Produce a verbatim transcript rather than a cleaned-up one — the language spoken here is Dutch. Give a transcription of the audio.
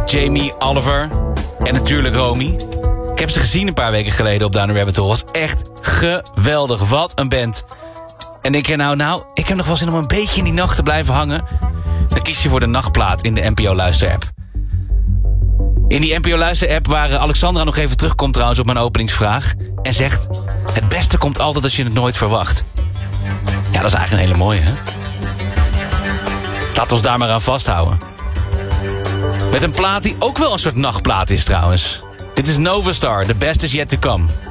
Jamie Oliver en natuurlijk Romy. Ik heb ze gezien een paar weken geleden op Down the Rabbit Hole. Was echt geweldig. Wat een band. En ik denk nou, nou, ik heb nog wel zin om een beetje in die nacht te blijven hangen. Dan kies je voor de nachtplaat in de N P O Luister-app. In die N P O Luister-app waar Alexandra nog even terugkomt trouwens op mijn openingsvraag. En zegt, het beste komt altijd als je het nooit verwacht. Ja, dat is eigenlijk een hele mooie, hè? Laten we ons daar maar aan vasthouden. Met een plaat die ook wel een soort nachtplaat is trouwens. Dit is Nova Star, The Best Is Yet To Come.